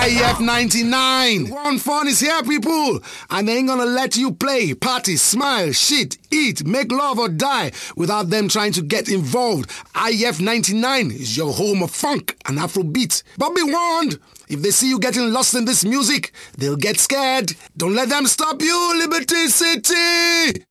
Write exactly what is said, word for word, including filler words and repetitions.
I F ninety-nine. One Fun is here, people. And they ain't gonna let you play, party, smile, shit, eat, make love or die without them trying to get involved. I F ninety-nine is your home of funk and Afrobeat. But be warned, if they see you getting lost in this music, they'll get scared. Don't let them stop you, Liberty City!